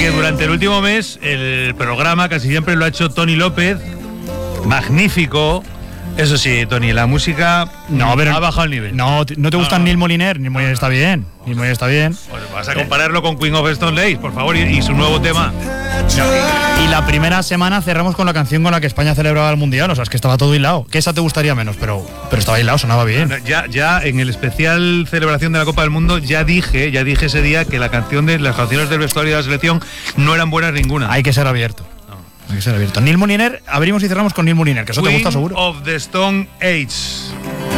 que durante el último mes el programa casi siempre lo ha hecho Tony López. Magnífico. Eso sí, Tony, la música ha bajado el nivel. No te gusta Neil Moliner. Neil Moliner está bien. Neil Moliner está bien. Pues vas a compararlo con Queen of Stone Lace, por favor, y su nuevo tema. Y la primera semana cerramos con la canción con la que España celebraba el Mundial. O sea, es que estaba todo hilado. Que esa te gustaría menos, pero estaba hilado, sonaba bien. Ya en el especial celebración de la Copa del Mundo ya dije ese día que las canciones del vestuario de la selección no eran buenas ninguna. Hay que ser abierto. Hay que ser abierto. Neil Moliner, abrimos y cerramos con Neil Moliner, que eso te gusta seguro. Queen of the Stone Age.